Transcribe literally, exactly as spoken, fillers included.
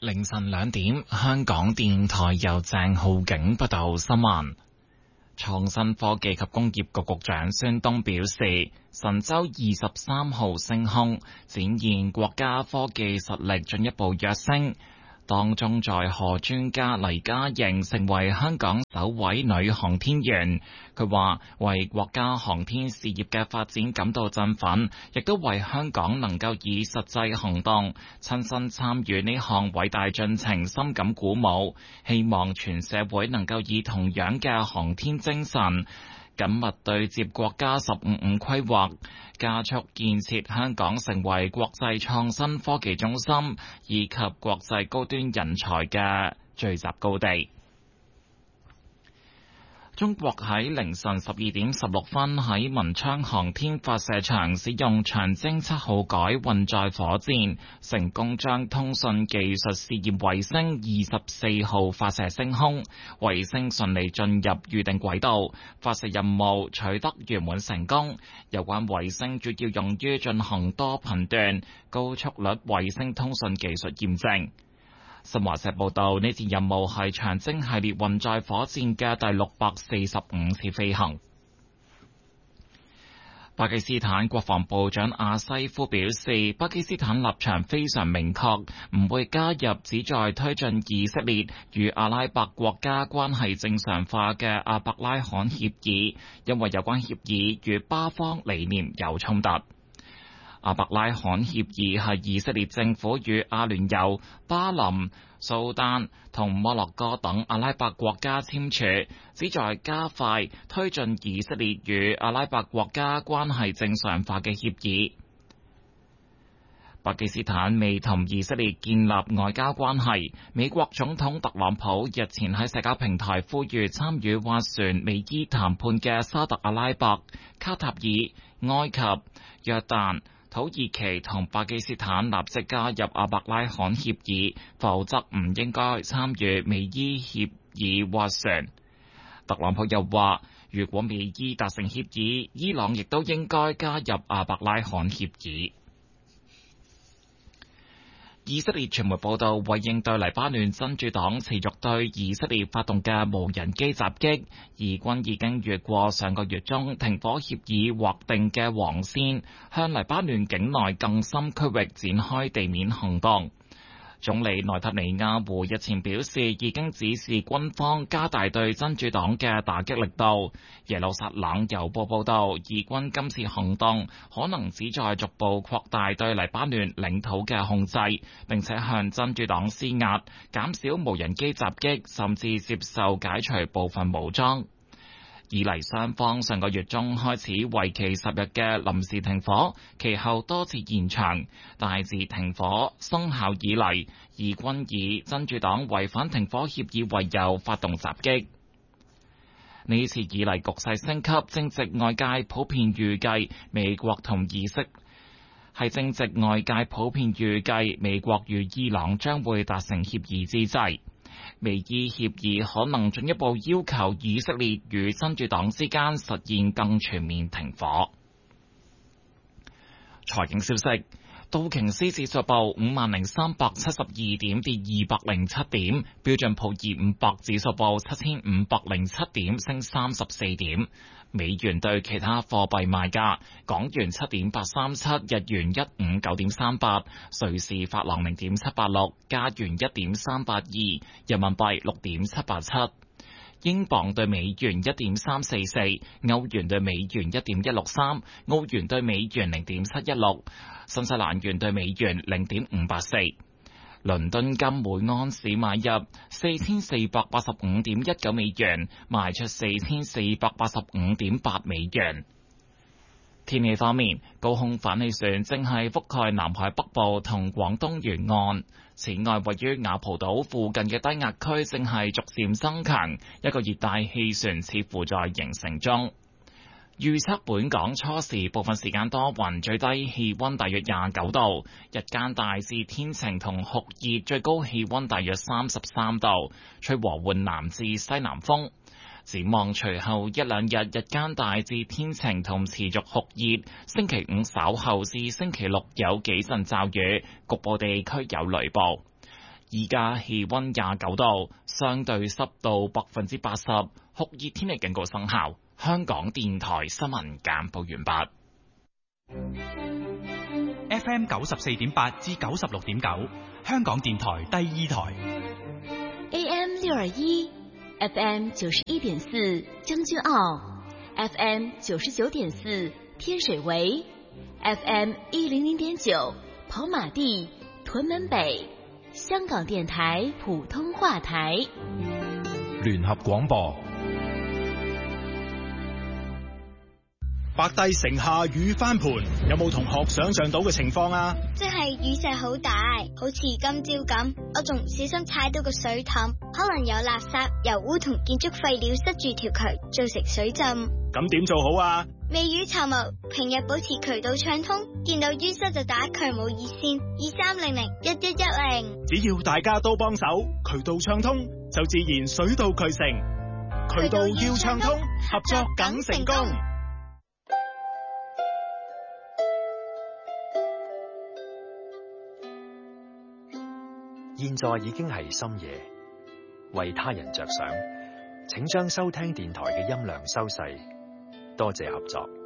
凌晨兩點，香港電台由鄭浩景報道新聞。創新科技及工業局局長孫東表示，神舟二十三號升空，展現國家科技實力進一步躍升。當中載荷專家黎嘉瑩成為香港首位女航天員，佢話為國家航天事業嘅發展感到振奮，亦都為香港能夠以實際行動親身參與呢項偉大進程深感鼓舞，希望全社會能夠以同樣嘅航天精神緊密對接國家十五五規劃，加速建設香港成為國際創新科技中心以及國際高端人才嘅聚集高地。中國喺凌晨十二點十六分喺文昌航天發射場使用長征七號改運載火箭，成功將通訊技術試驗衛星二十四號發射升空，衛星順利進入預定軌道，發射任務取得圓滿成功。有關衛星主要用於進行多頻段高速率衛星通訊技術驗證。新華社報道，呢次任務係長征系列運載火箭嘅第六百四十五次飛行。巴基斯坦國防部長阿西夫表示，巴基斯坦立場非常明確，唔會加入旨在推進以色列與阿拉伯國家關係正常化嘅阿伯拉罕協議，因為有關協議與巴方理念有衝突。阿伯拉罕協議係以色列政府與阿聯酋、巴林、蘇丹同摩洛哥等阿拉伯國家簽署，旨在加快推進以色列與阿拉伯國家關係正常化嘅協議。巴基斯坦未同以色列建立外交關係。美國總統特朗普日前喺社交平台呼籲參與斡旋美伊談判嘅沙特阿拉伯、卡塔爾、埃及、約旦、土耳其同巴基斯坦立即加入阿伯拉罕協議，否則唔應該參與美伊協議斡旋。特朗普又話，如果美伊達成協議，伊朗亦都應該加入阿伯拉罕協議。以色列傳媒報道，為應對黎巴嫩真主黨持續對以色列發動嘅無人機襲擊，以軍已經越過上個月中停火協議劃定嘅黃線，向黎巴嫩境內更深區域展開地面行動。總理內塔尼亞胡日前表示，已經指示軍方加大對真主黨嘅打擊力度。耶路撒冷郵報報道，以軍今次行動可能旨在逐步擴大對黎巴嫩領土嘅控制，並且向真主黨施壓，減少無人機襲擊，甚至接受解除部分武裝。以黎雙方上個月中開始為期十日嘅臨時停火，其後多次延長。大自停火生效以嚟，以軍以真主黨違反停火協議為由發動襲擊。呢次以嚟局勢升級，正值外界普遍預計美國同以色列係正值外界普遍預計美國與伊朗將會達成協議之際。美伊協議可能進一步要求以色列與真主黨之間實現更全面停火。財經消息，道瓊斯指數報五萬零三百七十二點，跌二百零七點；標準普爾五百指數報七千五百零七點，升三十四點。美元對其他貨幣賣價：港元七點八三七，日元一五九點三八，瑞士法郎零點七八六，加元一點三八二，人民幣六點七八七，英鎊對美元一點三四四，歐元對美元一點一六三，澳元對美元零點七一六，新西蘭元對美元零點五八四。倫敦金每安士買入四千四百八十五點一九美元，賣出四千四百八十五點八美元。天氣方面，高空反氣旋正係覆蓋南海北部同廣東沿岸。此外，位於雅蒲島附近嘅低壓區正係逐漸增強，一個熱帶氣旋似乎在形成中。預測本港初時部分時間多雲，最低氣溫大約廿九度，日間大致天晴同酷熱，最高氣溫大約三十三度，吹和緩南至西南風。展望隨後一兩日，日間大致天晴同持續酷熱，星期五稍後至星期六有幾陣驟雨，局部地區有雷暴。 而家氣溫廿九度，相對濕度百分之八十，酷熱天氣警告生效。香港電台新聞簡報完畢。 F M 九十四點八至九十六點九，香港電台第二台。 A M 六二一，F M 九十一點四將軍澳 ，F M 九十九點四天水圍 ，F M 一零零點九跑馬地、屯門北，香港電台普通話台。 聯合廣播。 白帝城下雨翻盤，有冇同學想象到嘅情況啊？ 即係雨勢好大，好似今朝咁，我仲唔小心踩到個水凼，可能有垃圾、油污同建築廢料塞住條渠，造成水浸。 咁點做好啊？ 未雨綢繆，平日保持渠道暢通，見到淤塞就打渠務熱線二三零零一一一零。 只要大家都幫手，渠道暢通就自然水到渠成。渠道要暢通，合作梗成功。 現在已經係深夜，為他人着想，請將收聽電台嘅音量收細，多謝合作。